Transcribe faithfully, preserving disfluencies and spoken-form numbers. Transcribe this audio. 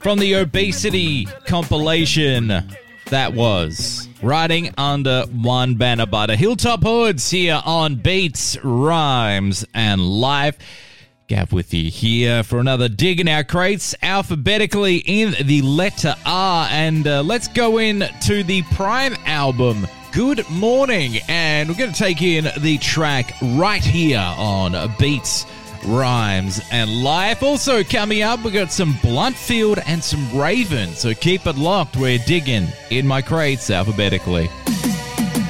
From the obesity compilation, that was Riding Under One Banner by the Hilltop Hoods here on Beats, Rhymes, and Life. Gav with you here for another dig in our crates, alphabetically in the letter R. And uh, let's go in to the Prime album, Good Morning. And we're going to take in the track right here on Beats, Rhymes, and Life. Also coming up, we've got some Bluntfield and some Raven. So keep it locked. We're digging in my crates alphabetically.